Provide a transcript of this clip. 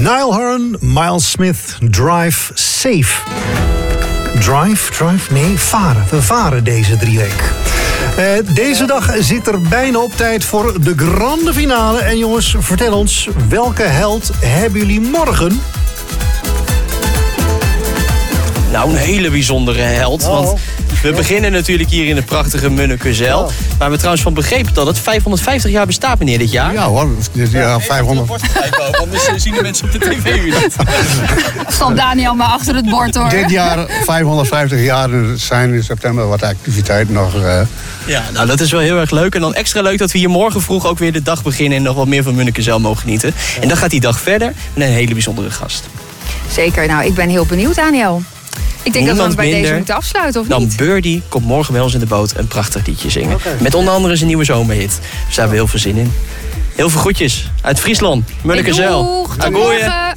Niall Horan, Miles Smith, Drive Safe. Drive? Nee, varen. We varen deze 3 weken. Deze dag zit er bijna op tijd voor de grande finale. En jongens, vertel ons, welke held hebben jullie morgen? Nou, een hele bijzondere held. Want we beginnen natuurlijk hier in de prachtige Munnekezijl. Waar we trouwens van begrepen dat het 550 jaar bestaat, meneer, dit jaar. Ja hoor, dit jaar 500. Anders zien de mensen op de tv weer niet. Stond Daniel maar achter het bord, hoor. Dit jaar 550 jaar, er zijn in september wat activiteiten nog. Ja, nou dat is wel heel erg leuk. En dan extra leuk dat we hier morgen vroeg ook weer de dag beginnen en nog wat meer van Munnekezijl mogen genieten. En dan gaat die dag verder met een hele bijzondere gast. Zeker, nou ik ben heel benieuwd, Daniel. Ik denk dat we bij deze moeten afsluiten, of niet? Dan Birdie komt morgen bij ons in de boot een prachtig liedje zingen. Met onder andere zijn nieuwe zomerhit. Daar hebben we heel veel zin in. Heel veel groetjes uit Friesland, Munnekezijl. Doeg, tot morgen.